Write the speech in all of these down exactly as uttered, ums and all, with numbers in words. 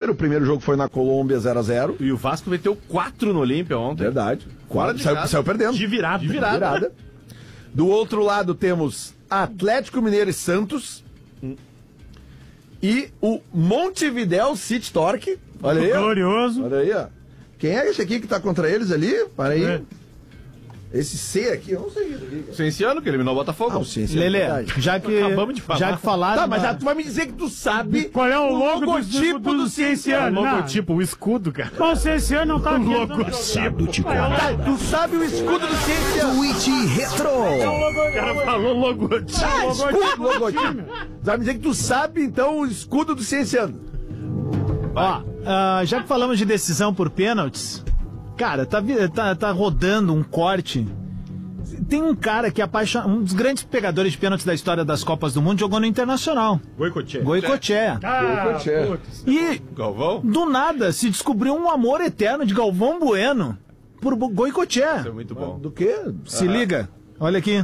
O primeiro jogo foi na Colômbia zero a zero. E o Vasco meteu quatro no Olímpia ontem. Verdade. Fora de saiu, casa. saiu perdendo. De virada. De virada. De virada. Do outro lado temos Atlético Mineiro e Santos. E o Montevidéu City Torque. Olha aí. Glorioso. Olha aí, ó. Quem é esse aqui que tá contra eles ali? Para aí. É. Esse C aqui, eu não sei. O Cienciano, que eliminou o Botafogo. Ah, o Ciência. Lelê, Verdade. já que, Acabamos de falar. já que falaram... Tá, mas da- já tu vai me dizer que tu sabe Qual é o logo do- logotipo do- do do Cienciano. Cienciano? O logotipo, o escudo, cara. Mas o Cienciano não tá aqui. Logotipo. Tá, tu sabe o escudo do Cienciano. Twitch Retro. O cara falou logotipo. Ah, escudo, logotipo. Tu vai me dizer que tu sabe, então, o escudo do Cienciano. Ó, ah, já que falamos de decisão por pênaltis, cara, tá, vi- tá, tá rodando um corte. Tem um cara que é apaixonado, um dos grandes pegadores de pênaltis da história das Copas do Mundo, jogou no Internacional. Goicoechea. Goicoechea. Ah, Goicoechea. putz. E, Galvão? do nada, se descobriu um amor eterno de Galvão Bueno por Bo- Goicoechea. Isso é muito bom. Do quê? Se liga, olha aqui.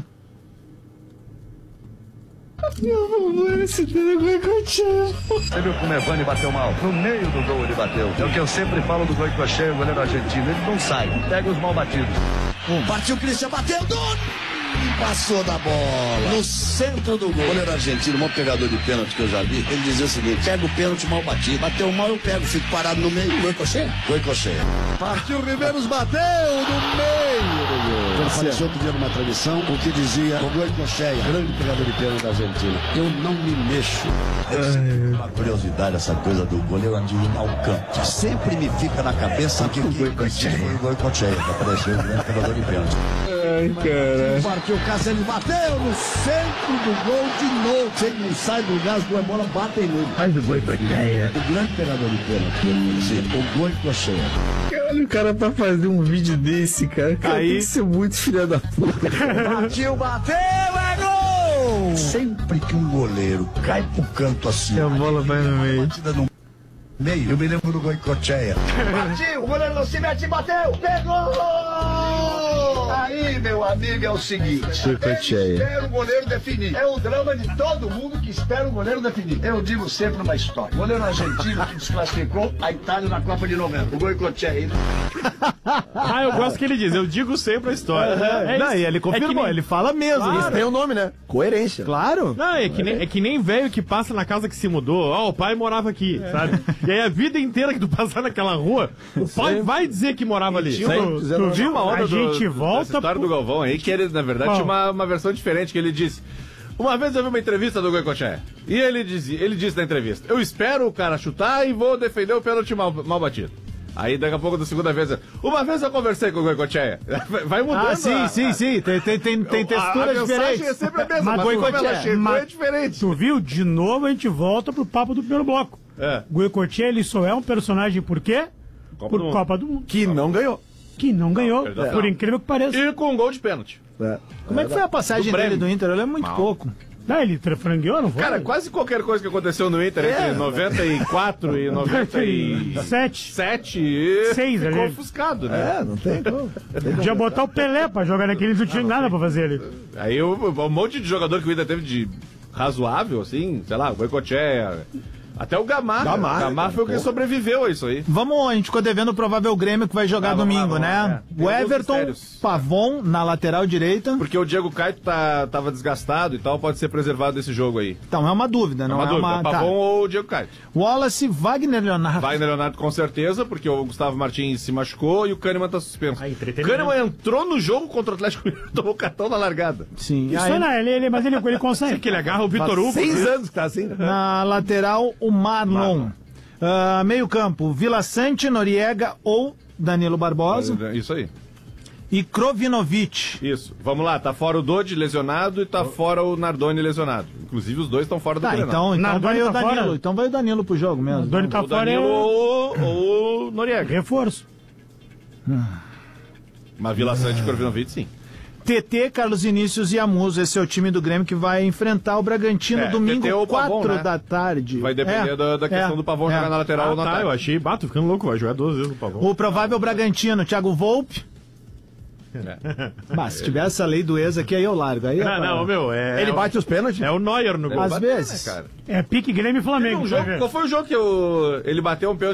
Você viu como o Evani bateu mal? No meio do gol ele bateu. É o que eu sempre falo do Goicoechea, o goleiro argentino. Ele não sai, pega os mal batidos. Partiu o Christian, bateu, Doni! Passou da bola. No centro do gol. O goleiro argentino, o maior pegador de pênalti que eu já vi, ele dizia o seguinte: pega o pênalti mal batido. Bateu mal, eu pego, fico parado no meio. Goicoechea? Goicoechea. Partiu Ribeiros, bateu no meio do gol. Ele faleceu outro dia numa transmissão, o que dizia o Goicoechea, grande pegador de pênalti da Argentina. Eu não me mexo. É uma curiosidade essa coisa do goleiro adivinhar o canto. Sempre me fica na cabeça que o Goicoechea foi o Goicoechea, que apareceu o grande pegador de pênalti. Partiu o Cassiano, bateu no centro do gol de novo. Se ele não sai do lugar, as duas bolas batem nele. Mas o Goicoechea, o grande pegador de pênalti, sim, o Goicoechea. Olha o cara pra fazer um vídeo desse, cara. O cara Aí- tem que ser muito filha da puta. Partiu, bateu, é gol! Sempre que um goleiro cai pro canto assim, E a bola vai no meio. batida no meio, eu me lembro do Goicoechea. Partiu, o goleiro não se mete, bateu, pegou! Aí, meu amigo, é o seguinte: Goicoechea. ele espera o goleiro definir. É o drama de todo mundo que espera o goleiro definir. Eu digo sempre uma história: o goleiro argentino que desclassificou a Itália na Copa de novembro. O Goicoechea. Ah, eu gosto que ele diz. Eu digo sempre a história. É Não, isso. e ele É que confirmou, nem- ele fala mesmo. Isso tem o nome, né? Coerência. Claro. Não, é que, nem, é que nem velho que passa na casa que se mudou. Ó, o pai morava aqui, sabe? E aí a vida inteira que tu passar naquela rua, o pai vai dizer que morava ali. Tinha uma, Sim, fizeram tinha uma onda A do, gente do, volta dessa história pro- do Galvão aí, que ele, na verdade, Qual? tinha uma, uma versão diferente, que ele disse... Uma vez eu vi uma entrevista do Goicoechea, e ele, dizia, ele disse na entrevista: eu espero o cara chutar e vou defender o pênalti mal, mal batido. Aí daqui a pouco, da segunda vez, uma vez eu conversei com o Goicoechea. Vai mudando. Ah, sim, a- sim, sim. Tem, tem, tem, tem a- texturas a mensagem diferentes. é sempre a mesma, Mas mas como Goicoechea, ela chegou mas- é diferente. Tu viu? De novo a gente volta pro papo do primeiro bloco. É. Goicoechea, ele só é um personagem por quê? Copa por do Mundo. Copa do Mundo. Que não ganhou. Que não ganhou, perdão. por incrível que pareça. E com um gol de pênalti. É. Como é que foi a passagem Do dele Grêmio. do Inter? Eu lembro muito pouco. Não, ele frangueou, não foi? Cara, quase qualquer coisa que aconteceu no Inter entre noventa e quatro e noventa e Sete. sete Seis, ficou ali. ofuscado, né? É, não tem como. Podia botar o Pelé pra jogar naquele, não tinha nada pra fazer ali. Aí o- um monte de jogador que o Inter teve de razoável, assim, sei lá, o Goicoechea, até o Gamarra. Gamarra, Gamarra foi o que cara, sobreviveu a isso aí. Vamos, a gente ficou devendo o provável Grêmio que vai jogar Ah, vamos lá, domingo, vamos lá, né? é. Tem O dois Everton, mistérios. Pavon na lateral direita. Porque o Diego Caio tá, tava desgastado e tal, pode ser preservado desse jogo aí. Então, é uma dúvida, não Não é é uma dúvida, uma... Pavon Tá. ou o Diego Caio. Wallace, Wagner Leonardo. Wagner Leonardo com certeza, porque o Gustavo Martins se machucou e o Kahneman tá suspenso. Ah, O entretenimento. Kahneman entrou no jogo contra o Atlético Mineiro, tomou cartão na largada. Sim. Isso Aí, não, ele, ele, mas ele, ele consegue. Que ele agarra o Vitor Hugo. Seis anos que tá assim. na lateral, o Marlon. Ah, meio campo, Vila Sante, Noriega ou Danilo Barbosa. Isso aí. E Krovinovic. Isso. Vamos lá, tá fora o Dodi lesionado e tá fora o Nardoni lesionado. Inclusive os dois estão fora do Tá, Grenal. então, então Nardoni vai o tá Danilo. fora? Então vai o Danilo pro jogo mesmo. O Doni tá O fora Danilo é ou, ou o Noriega. reforço. Mas Vila Sante e Krovinovic, sim. T T, Carlos Vinícius e Amuso. Esse é o time do Grêmio que vai enfrentar o Bragantino É, domingo, T T ou o Pavon, quatro né? da tarde. Vai depender É, da, da questão é, do Pavão é. jogar na lateral Ah, ou na tá, ataque. eu achei, bato ficando louco, vai jogar duas vezes o Pavão. O provável Bragantino, Thiago Volpe. Mas se tiver essa lei do ex aqui, aí eu largo. Aí, Não, não, meu, é... Ele bate os pênaltis? É o Neuer no gol. Às vezes. Cara. É pique Grêmio e Flamengo. Um vai jogo, ver. qual foi o jogo que o, ele bateu um pênalti